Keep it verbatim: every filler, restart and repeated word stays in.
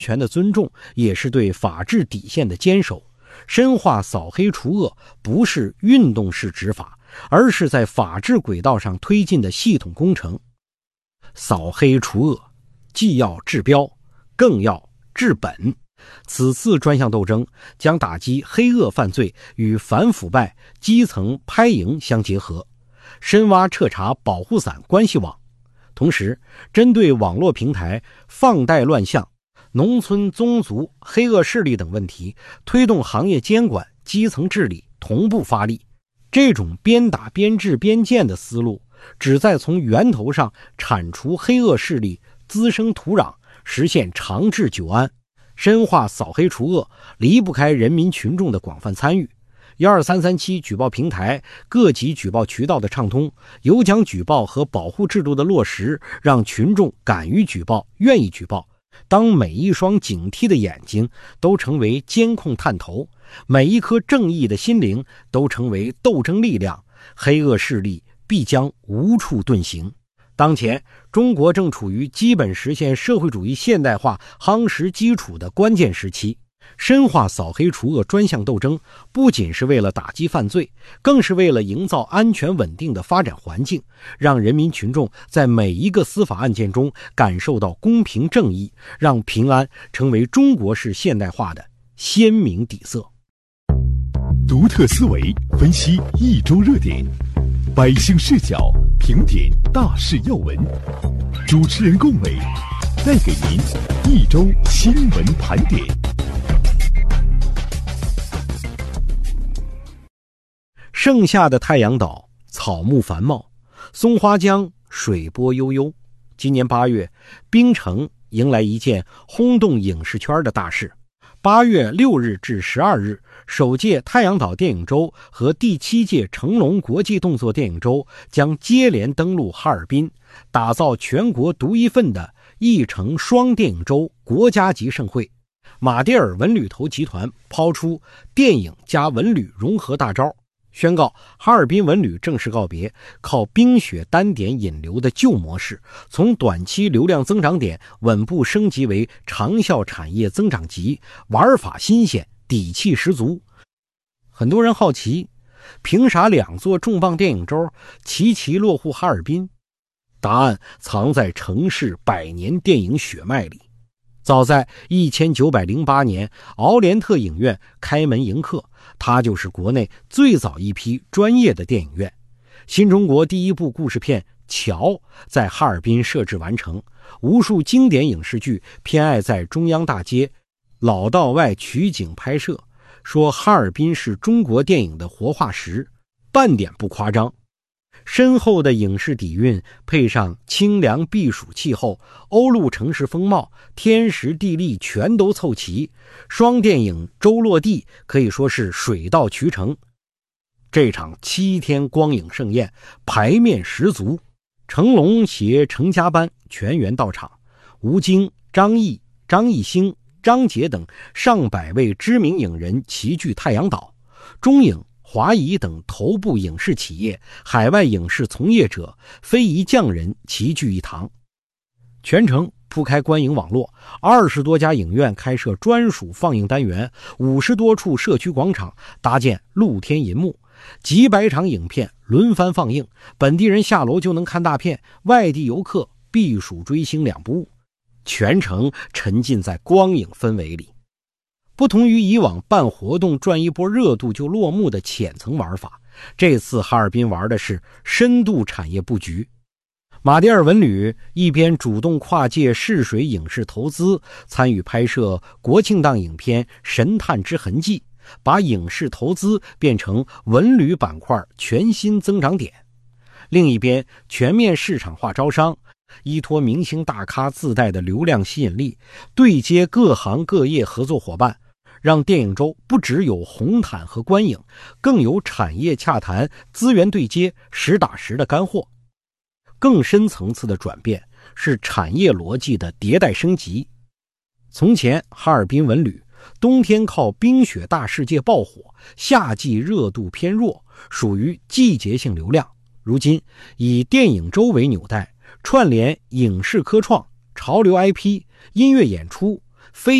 权的尊重，也是对法治底线的坚守。深化扫黑除恶不是运动式执法，而是在法治轨道上推进的系统工程。扫黑除恶既要治标，更要治本。此次专项斗争将打击黑恶犯罪与反腐败基层拍蝇相结合，深挖彻查保护伞关系网。同时，针对网络平台放贷乱象、农村宗族黑恶势力等问题，推动行业监管、基层治理同步发力。这种边打边治边建的思路，旨在从源头上铲除黑恶势力滋生土壤，实现长治久安。深化扫黑除恶离不开人民群众的广泛参与。一二三三七举报平台各级举报渠道的畅通，有奖举报和保护制度的落实，让群众敢于举报、愿意举报。当每一双警惕的眼睛都成为监控探头，每一颗正义的心灵都成为斗争力量，黑恶势力必将无处遁形。当前，中国正处于基本实现社会主义现代化夯实基础的关键时期。深化扫黑除恶专项斗争，不仅是为了打击犯罪，更是为了营造安全稳定的发展环境，让人民群众在每一个司法案件中感受到公平正义，让平安成为中国式现代化的鲜明底色。 独特思维分析一周热点，百姓视角评点大事要闻，主持人龚伟带给您一周新闻盘点。 盛夏的太阳岛草木繁茂，松花江水波悠悠。今年八月，冰城迎来一件轰动影视圈的大事。八月六日至十二日，首届太阳岛电影周和第七届成龙国际动作电影周将接连登陆哈尔滨，打造全国独一份的一城双电影周国家级盛会。马迭尔文旅投集团抛出电影加文旅融合大招，宣告哈尔滨文旅正式告别靠冰雪单点引流的旧模式，从短期流量增长点稳步升级为长效产业增长极，玩法新鲜，底气十足。很多人好奇，凭啥两座重磅电影周齐齐落户哈尔滨？答案藏在城市百年电影血脉里。早在一千九百零八年，奥莲特影院开门迎客，它就是国内最早一批专业的电影院。新中国第一部故事片《桥》在哈尔滨设置完成，无数经典影视剧偏爱在中央大街老道外取景拍摄，说哈尔滨是中国电影的活化石，半点不夸张。深厚的影视底蕴配上清凉避暑气候，欧陆城市风貌，天时地利全都凑齐，双电影周落地可以说是水到渠成。这场七天光影盛宴排面十足，成龙携成家班全员到场，吴京、张译、张艺兴、张杰等上百位知名影人齐聚太阳岛，中影、华谊等头部影视企业、海外影视从业者、非遗匠人齐聚一堂。全程铺开观影网络，二十多家影院开设专属放映单元，五十多处社区广场搭建露天银幕，几百场影片轮番放映，本地人下楼就能看大片，外地游客避暑追星两不误，全程沉浸在光影氛围里。不同于以往办活动赚一波热度就落幕的浅层玩法，这次哈尔滨玩的是深度产业布局。马迭尔文旅一边主动跨界试水影视投资，参与拍摄国庆档影片《神探之痕迹》，把影视投资变成文旅板块全新增长点。另一边全面市场化招商，依托明星大咖自带的流量吸引力，对接各行各业合作伙伴，让电影周不只有红毯和观影，更有产业洽谈、资源对接、实打实的干货。更深层次的转变是产业逻辑的迭代升级。从前哈尔滨文旅冬天靠冰雪大世界爆火，夏季热度偏弱，属于季节性流量。如今以电影周为纽带，串联影视科创、潮流 I P、音乐演出， 非